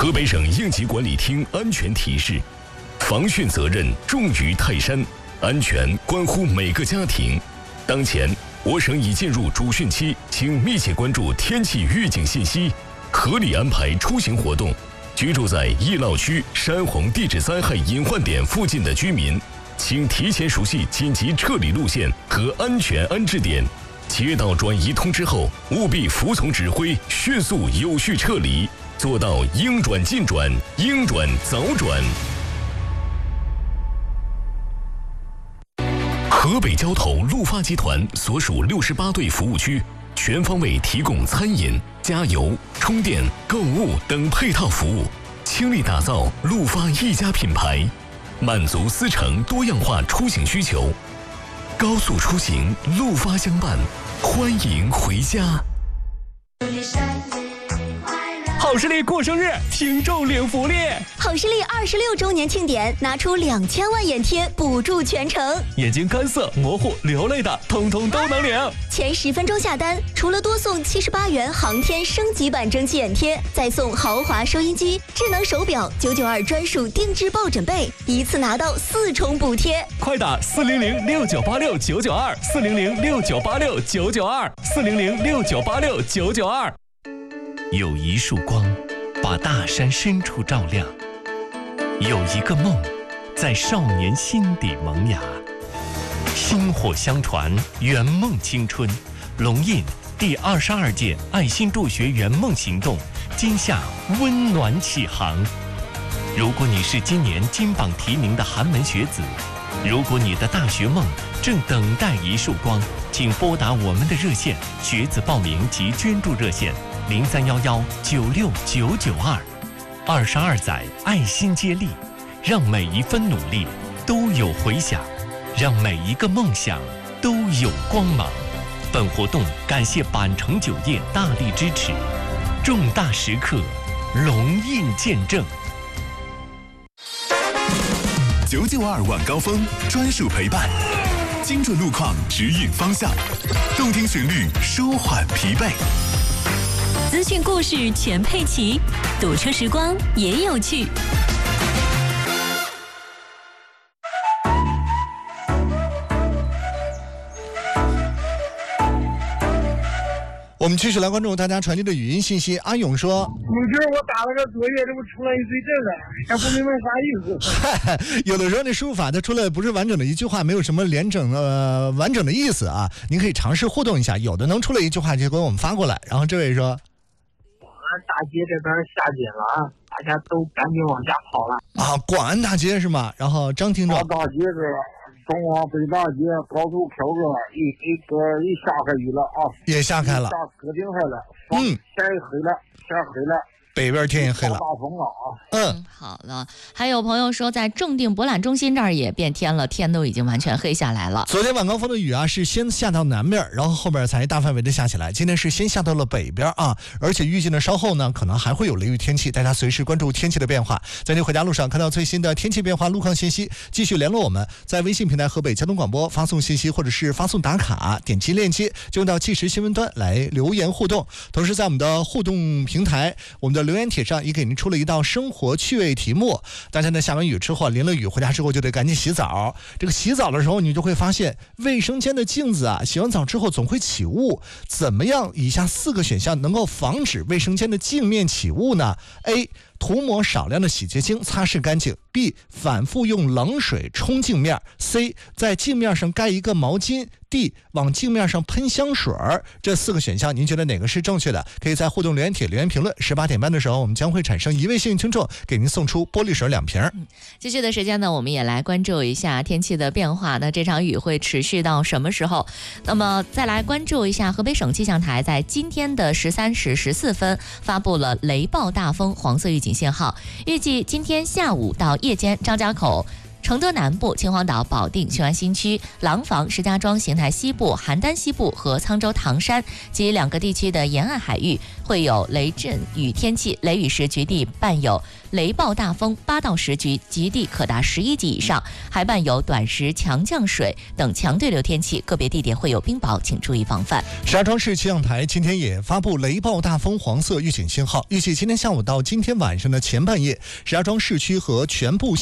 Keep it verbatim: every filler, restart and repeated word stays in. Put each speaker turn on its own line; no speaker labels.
河北省应急管理厅安全提示：防汛责任重于泰山，安全关乎每个家庭。当前，我省已进入主汛期，请密切关注天气预警信息，合理安排出行活动。居住在易涝区、山洪地质灾害隐患点附近的居民，请提前熟悉紧急撤离路线和安全安置点。接到转移通知后，务必服从指挥，迅速有序撤离，做到应转尽转，应转早转。河北交投陆发集团所属六十八队服务区，全方位提供餐饮、加油、充电、购物等配套服务，倾力打造陆发一家品牌，满足司乘多样化出行需求。高速出行，陆发相伴，欢迎回家。
好视力过生日，听众领福利。
好视力二十六周年庆典，拿出两千万眼贴补助全程。
眼睛干涩、模糊、流泪的，通通都能领。
前十分钟下单，除了多送七十八元航天升级版蒸汽眼贴，再送豪华收音机、智能手表、九九二专属定制抱枕被，一次拿到四重补贴。
快打四零零六九八六九九二，四零零六九八六九九二，四零零六九八六九九二。
有一束光，把大山深处照亮；有一个梦，在少年心底萌芽。薪火相传，圆梦青春。龙印第二十二届爱心助学圆梦行动今夏温暖启航。如果你是今年金榜题名的寒门学子，如果你的大学梦正等待一束光，请拨打我们的热线学子报名及捐助热线零三幺幺九六九九二。二十二载爱心接力，让每一分努力都有回响，让每一个梦想都有光芒。本活动感谢板城酒业大力支持，重大时刻龙印见证。
九九二晚高峰专属陪伴，精准路况指引方向，动听旋律舒缓疲惫。
资讯故事全配齐，堵车时光也有趣。
我们继续来关注大家传递的语音信息。阿勇说：“
没事，我打了个作业，这不出来一堆字了，还不明白啥意
思。”有的时候那输入法它出来不是完整的一句话，没有什么连整的、呃、完整的意思啊。您可以尝试互动一下，有的能出来一句话就给我们发过来。然后这位说：“
广安大街这边下街了啊，大家都赶紧往家跑了
啊！广安大街是吗？”然后张听众：“
大街这。”东往北大街高速飘过，一一个一下开雨了啊，
也下开了，
下搁定开了，嗯，天也黑了，天黑了，
北边天也黑了，
大风了啊。
嗯，好了。还有朋友说，在正定博览中心这儿也变天了，天都已经完全黑下来了。
昨天晚高峰的雨啊，是先下到南边，然后后边才大范围的下起来。今天是先下到了北边啊，而且预计呢，稍后呢可能还会有雷雨天气，大家随时关注天气的变化。在您回家路上看到最新的天气变化、路况信息，继续联络我们，在微信平台河北交通广播发送信息或者是发送打卡，点击链接就到即时新闻端来留言互动。同时在我们的互动平台，我们的留言帖上也给您出了一道生活趣味题目。大家呢下完雨之后，淋了雨回家之后就得赶紧洗澡。这个洗澡的时候，你就会发现卫生间的镜子啊，洗完澡之后总会起雾。怎么样？以下四个选项能够防止卫生间的镜面起雾呢 ？A. 涂抹少量的洗洁精擦拭干净。B. 反复用冷水冲镜面。C. 在镜面上盖一个毛巾。D. 往镜面上喷香水。这四个选项您觉得哪个是正确的？可以在互动留言帖留言评论。十八点半的时候，我们将会产生一位幸运听众，给您送出玻璃水两瓶。
嗯，继续的时间呢，我们也来关注一下天气的变化。那这场雨会持续到什么时候？那么再来关注一下河北省气象台在今天的十三时十四分发布了雷暴大风黄色预警信号，预计今天下午到夜间张家口、 承德南部、秦皇岛、保定、雄安新区、廊坊、石家庄、邢台西部、邯郸西部和沧州唐山及两个地区的沿岸海域会有雷阵雨天气，雷雨时局地伴有雷暴大风八到十级，局地可达十一级以上，还伴有短时强降水等强对流天气，个别地点会有冰雹，请注意防范。
石家庄市气象台今天也发布雷暴大风黄色预警信号，预计今天下午到今天晚上的前半夜，石家庄市区和全部